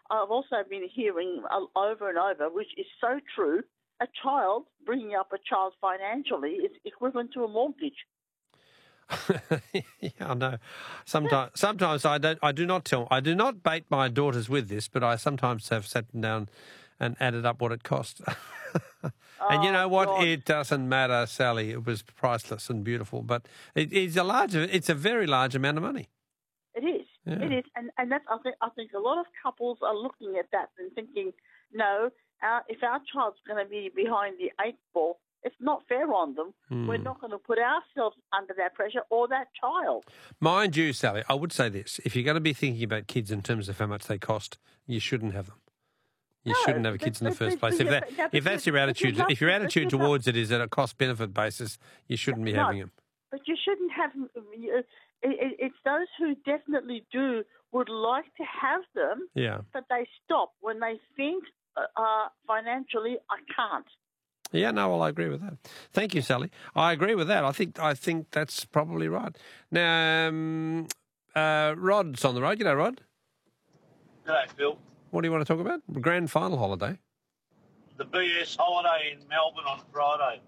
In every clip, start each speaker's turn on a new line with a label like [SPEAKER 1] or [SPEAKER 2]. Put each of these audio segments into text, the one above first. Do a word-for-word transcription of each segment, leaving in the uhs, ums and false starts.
[SPEAKER 1] I've also been hearing uh, over and over, which is so true, a child, bringing up a child financially is equivalent to a mortgage.
[SPEAKER 2] Yeah, I know. Sometimes, sometimes I don't. I do not tell. I do not bait my daughters with this, but I sometimes have sat down and added up what it cost. And you know what?
[SPEAKER 1] God.
[SPEAKER 2] It doesn't matter, Sally. It was priceless and beautiful, but it, it's a large. It's a very large amount of money.
[SPEAKER 1] It is.
[SPEAKER 2] Yeah.
[SPEAKER 1] It is, and and that's. I think. I think a lot of couples are looking at that and thinking, no, our, if our child's going to be behind the eight ball, it's not fair on them.
[SPEAKER 2] Mm.
[SPEAKER 1] We're not going to put ourselves under that pressure or that child.
[SPEAKER 2] Mind you, Sally, I would say this: if you're going to be thinking about kids in terms of how much they cost, you shouldn't have them. You
[SPEAKER 1] No,
[SPEAKER 2] shouldn't have
[SPEAKER 1] but-
[SPEAKER 2] kids in the
[SPEAKER 1] but-
[SPEAKER 2] first
[SPEAKER 1] but-
[SPEAKER 2] place. If
[SPEAKER 1] yeah,
[SPEAKER 2] that,
[SPEAKER 1] but- yeah,
[SPEAKER 2] if
[SPEAKER 1] but
[SPEAKER 2] that's
[SPEAKER 1] you-
[SPEAKER 2] your
[SPEAKER 1] but you
[SPEAKER 2] attitude,
[SPEAKER 1] have
[SPEAKER 2] if your
[SPEAKER 1] to- but
[SPEAKER 2] attitude
[SPEAKER 1] you have-
[SPEAKER 2] towards it is at a cost-benefit basis, you shouldn't be
[SPEAKER 1] No.
[SPEAKER 2] having them.
[SPEAKER 1] But you shouldn't have. It, it, it's those who definitely do would like to have them,
[SPEAKER 2] Yeah.
[SPEAKER 1] but they stop when they think uh, uh, financially, I can't.
[SPEAKER 2] Yeah, no, well, I agree with that. Thank you, Sally. I agree with that. I think I think that's probably right. Now, um, uh, Rod's on the road. G'day, Rod.
[SPEAKER 3] G'day, Phil.
[SPEAKER 2] What do you want to talk about? Grand final holiday.
[SPEAKER 3] The B S holiday in Melbourne on Friday.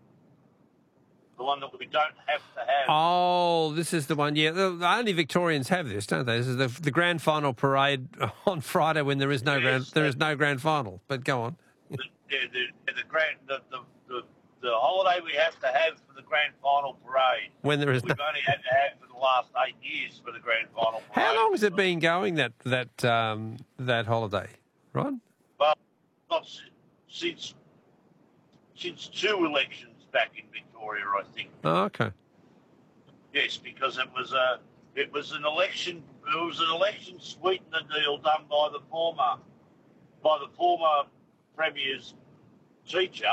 [SPEAKER 3] The one that we don't have to have.
[SPEAKER 2] Oh, this is the one. Yeah, the, the only Victorians have this, don't they? This is the, the grand final parade on Friday when there is no
[SPEAKER 3] Yes,
[SPEAKER 2] grand there
[SPEAKER 3] that-
[SPEAKER 2] is no grand final. But go on.
[SPEAKER 3] The, the, the, the grand the, the, the, the holiday we have to have for the grand final parade.
[SPEAKER 2] When there is
[SPEAKER 3] We've
[SPEAKER 2] no.
[SPEAKER 3] only had to have for the last eight years for the grand final parade.
[SPEAKER 2] How long has it been going that that um, that holiday, Rod?
[SPEAKER 3] Well, not si- since since two elections back in Victoria, I think.
[SPEAKER 2] Oh, okay.
[SPEAKER 3] Yes, because it was a it was an election it was an election sweetener deal done by the former by the former Premier's teacher,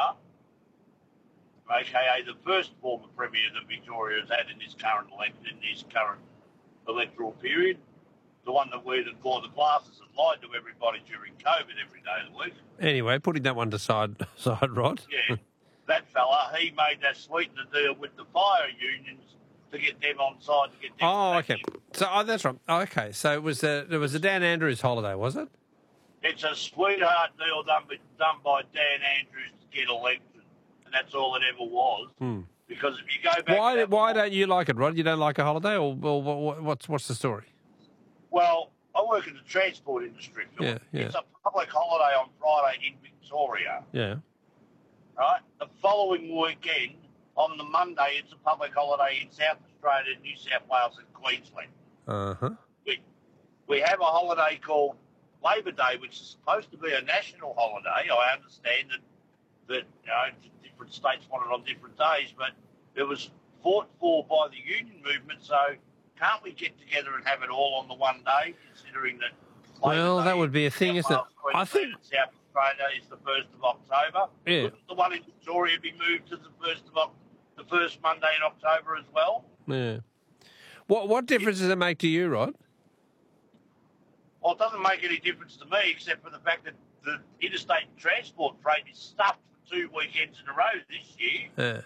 [SPEAKER 3] aka the first former Premier that Victoria has had in this current election in this current electoral period. The one that wore the, wore the glasses and lied to everybody during COVID every day of the week.
[SPEAKER 2] Anyway, putting that one to side, side Rod.
[SPEAKER 3] Yeah, that fella, he made that sweetener deal with the fire unions to get them on side to get them.
[SPEAKER 2] Oh,
[SPEAKER 3] back
[SPEAKER 2] okay.
[SPEAKER 3] in.
[SPEAKER 2] So oh, that's right. Oh, okay, so it was a, it was a Dan Andrews holiday, was it?
[SPEAKER 3] It's a sweetheart deal done, with, done by Dan Andrews to get elected, and that's all it ever was.
[SPEAKER 2] Hmm.
[SPEAKER 3] Because if you go back...
[SPEAKER 2] Why
[SPEAKER 3] that
[SPEAKER 2] why
[SPEAKER 3] long-
[SPEAKER 2] don't you like it, Rod? You don't like a holiday, or, or what, what's what's the story?
[SPEAKER 3] Well, I work in the transport industry, Phil.
[SPEAKER 2] Yeah, yeah.
[SPEAKER 3] It's a public holiday on Friday in Victoria,
[SPEAKER 2] Yeah.
[SPEAKER 3] right? The following weekend, on the Monday, it's a public holiday in South Australia, New South Wales and Queensland.
[SPEAKER 2] Uh huh.
[SPEAKER 3] We, we have a holiday called Labor Day, which is supposed to be a national holiday. I understand that, that you know, different states want it on different days, but it was fought for by the union movement, so can't we get together and have it all on the one day, considering that Labor
[SPEAKER 2] Well,
[SPEAKER 3] Day
[SPEAKER 2] that would be a
[SPEAKER 3] in
[SPEAKER 2] thing,
[SPEAKER 3] New
[SPEAKER 2] isn't it?
[SPEAKER 3] South Wales,
[SPEAKER 2] I think-
[SPEAKER 3] Queensland and South Australia is the first of October.
[SPEAKER 2] Yeah.
[SPEAKER 3] Wouldn't the one in Victoria be moved to the first of Oc- the first Monday in October as well?
[SPEAKER 2] Yeah. What what difference does it make to you, Rod?
[SPEAKER 3] Well, it doesn't make any difference to me, except for the fact that the interstate transport freight is stuffed for two weekends in a row this year.
[SPEAKER 2] Yeah.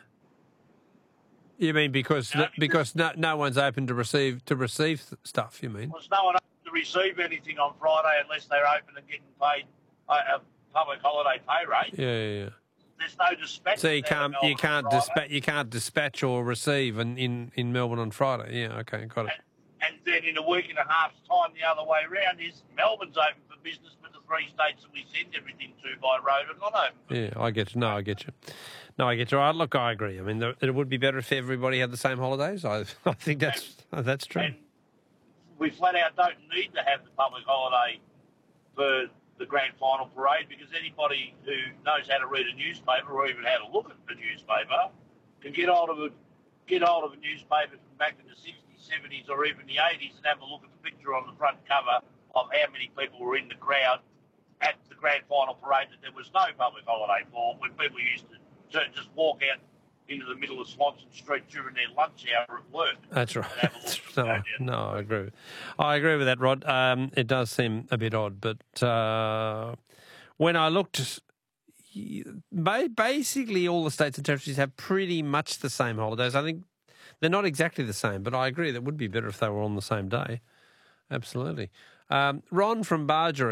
[SPEAKER 2] You mean because
[SPEAKER 3] No,
[SPEAKER 2] because no, no one's open to receive to receive th- stuff? You mean?
[SPEAKER 3] There's no one able to receive anything on Friday unless they're open and getting paid a, a public holiday pay rate.
[SPEAKER 2] Yeah, yeah, yeah.
[SPEAKER 3] There's no dispatch.
[SPEAKER 2] So you
[SPEAKER 3] there
[SPEAKER 2] can't
[SPEAKER 3] in
[SPEAKER 2] you
[SPEAKER 3] Melbourne
[SPEAKER 2] can't
[SPEAKER 3] on Friday.
[SPEAKER 2] dispatch you can't dispatch or receive in, in, in Melbourne on Friday. Yeah, okay, got it.
[SPEAKER 3] And, and then in a week and a half's time, the other way around is Melbourne's open for business, but the three states that we send everything to by road are not open.
[SPEAKER 2] Yeah, I get you. No, I get you. No, I get you. All right, look, I agree. I mean, there, it would be better if everybody had the same holidays. I I think that's that's true.
[SPEAKER 3] And we flat out don't need to have the public holiday for the grand final parade, because anybody who knows how to read a newspaper or even how to look at the newspaper can get hold of a get hold of a newspaper from back in the sixties, seventies, or even the eighties and have a look at the picture on the front cover of how many people were in the crowd at the grand final parade that there was no public holiday for, when people used to to just walk out into the middle of Swanson Street during their lunch hour at work.
[SPEAKER 2] That's right.
[SPEAKER 3] and have a look at
[SPEAKER 2] No,
[SPEAKER 3] that.
[SPEAKER 2] no, I agree. I agree with that, Rod. Um, it does seem a bit odd, but uh, when I looked, ba- basically all the states and territories have pretty much the same holidays. I think they're not exactly the same, but I agree that would be better if they were on the same day. Absolutely. Um, Ron from Bargery.